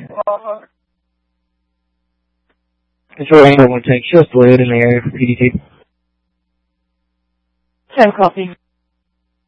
Control Angle 1 tank, just load in the area for PDT. 10 copy.